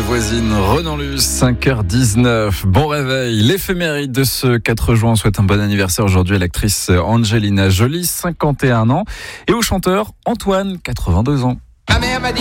voisines. Renan Luce, 5h19. Bon réveil. L'éphéméride de ce 4 juin. On souhaite un bon anniversaire aujourd'hui à l'actrice Angelina Jolie, 51 ans, et au chanteur Antoine, 82 ans. Ma mère m'a dit